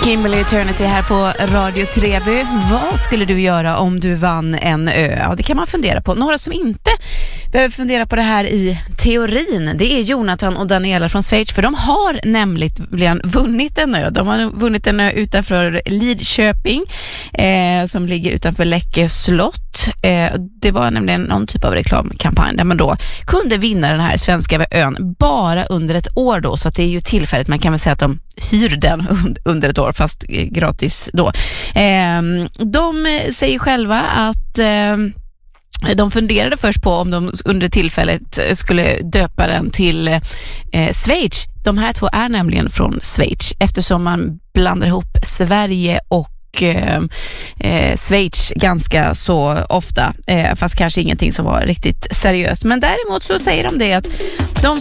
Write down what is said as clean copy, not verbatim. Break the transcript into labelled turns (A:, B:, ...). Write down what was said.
A: Kimberly Eternity här på Radio Treby. Vad skulle du göra om du vann en ö? Ja, det kan man fundera på. Några som inte behöver fundera på det här i teorin, det är Jonathan och Daniela från Schweiz, för de har nämligen vunnit en ö. De har vunnit en ö utanför Lidköping som ligger utanför Läckö slott. Det var nämligen någon typ av reklamkampanj där man då kunde vinna den här svenska ön bara under ett år då, så att det är ju tillfälligt. Man kan väl säga att de hyr den under ett år, fast gratis då. De säger själva att de funderade först på om de under tillfället skulle döpa den till Schweiz. De här två är nämligen från Schweiz, eftersom man blandar ihop Sverige och Schweiz ganska så ofta, fast kanske ingenting som var riktigt seriöst. Men däremot så säger de det att de